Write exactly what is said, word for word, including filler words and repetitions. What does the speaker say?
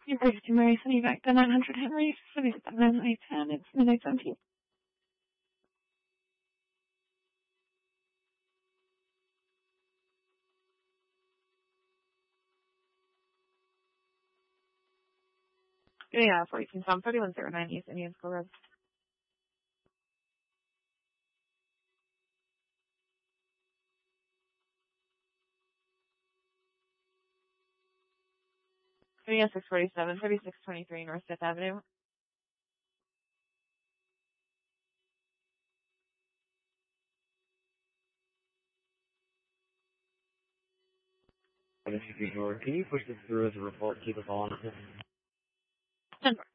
You've reached Mary Sunny back to nine hundred Henry, seventy-seven eight ten, it's midnight seventeen. Yeah, fourteen, Tom, thirty-one oh nine East Indian School Road. thirty-six forty-seven, thirty-six twenty-three North Fifth Avenue. Can you push this through as a report? Keep us on. ten four.